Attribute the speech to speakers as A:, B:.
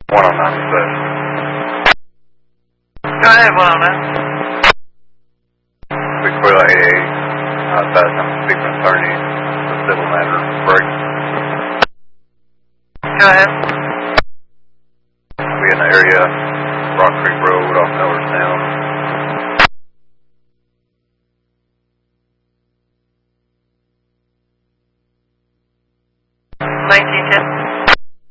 A: 109
B: Go ahead, 109.
A: Victoria 88, outside some speaker attorney, the civil matter break.
B: Go ahead.
A: We in the area, Rock Creek Road off Millerstown.